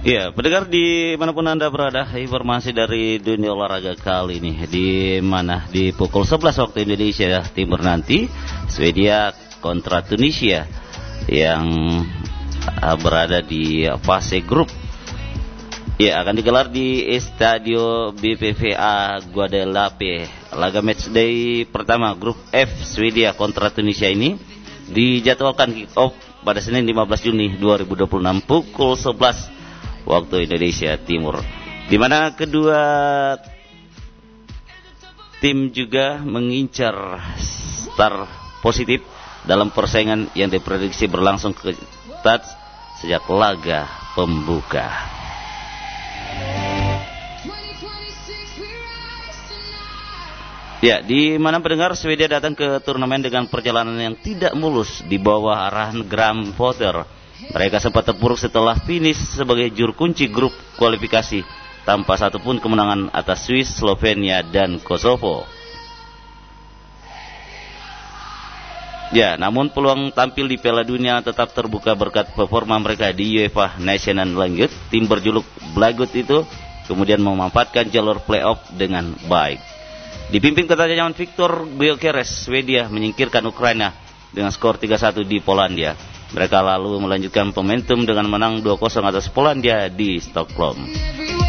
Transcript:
Ya, pendengar di manapun Anda berada, informasi dari dunia olahraga kali ini di mana di pukul 11 waktu Indonesia Timur nanti Swedia kontra Tunisia yang berada di fase grup. Ya, akan digelar di Estadio BBVA Guadeloupe. Laga matchday pertama grup F Swedia kontra Tunisia ini dijadwalkan kick off pada Senin 15 Juni 2026 pukul 11 waktu Indonesia Timur, di mana kedua tim juga mengincar start positif dalam persaingan yang diprediksi berlangsung ketat sejak laga pembuka. Ya, di mana pendengar Swedia datang ke turnamen dengan perjalanan yang tidak mulus di bawah arahan Graham Potter. Mereka sempat terpuruk setelah finish sebagai juru kunci grup kualifikasi tanpa satupun kemenangan atas Swiss, Slovenia, dan Kosovo. Ya, namun peluang tampil di Piala Dunia tetap terbuka berkat performa mereka di UEFA Nations League. Tim berjuluk Blackwood itu kemudian memanfaatkan jalur playoff dengan baik. Dipimpin ketajaman Viktor Gyökeres, Swedia menyingkirkan Ukraina dengan skor 3-1 di Polandia. Mereka lalu melanjutkan momentum dengan menang 2-0 atas Polandia di Stockholm.